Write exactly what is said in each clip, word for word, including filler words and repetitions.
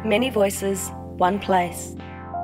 Many voices, one place.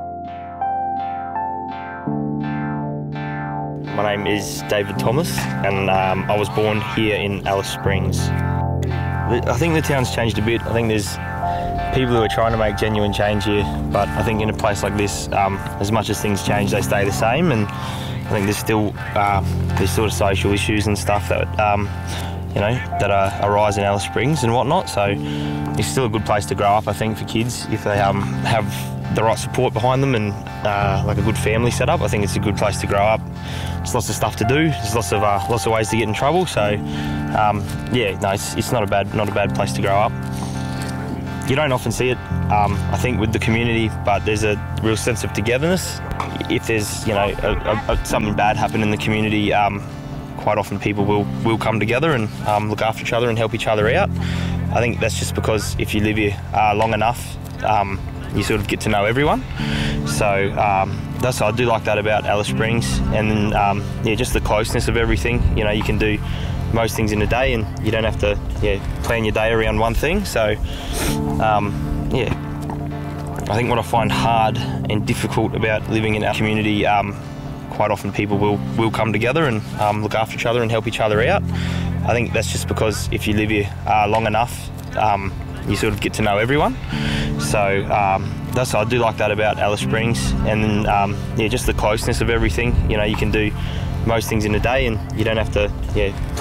My name is David Thomas, and um, I was born here in Alice Springs. I think the town's changed a bit. I think there's people who are trying to make genuine change here, but I think in a place like this, um, as much as things change, they stay the same, and I think there's still uh, there's sort of social issues and stuff that um, you know that are, arise in Alice Springs and whatnot. So it's still a good place to grow up, I think, for kids if they um, have the right support behind them and uh, like a good family setup. I think it's a good place to grow up. There's lots of stuff to do. There's lots of uh, lots of ways to get in trouble. So um, yeah, no, it's, it's not a bad not a bad place to grow up. You don't often see it, um, I think, with the community, but there's a real sense of togetherness. If there's, you know, a, a, a, something bad happen in the community, um, quite often people will, will come together and um, look after each other and help each other out. I think that's just because if you live here uh, long enough, um, you sort of get to know everyone. So um, that's I do like that about Alice Springs, and then um, yeah, just the closeness of everything. You know, you can do most things in a day, and you don't have to yeah plan your day around one thing. So um, yeah, I think what I find hard and difficult about living in our community, um, quite often people will will come together and um, look after each other and help each other out. I think that's just because if you live here uh, long enough, um, you sort of get to know everyone. So um, that's I do like that about Alice Springs, and then um, yeah, just the closeness of everything. You know, you can do most things in a day, and you don't have to yeah.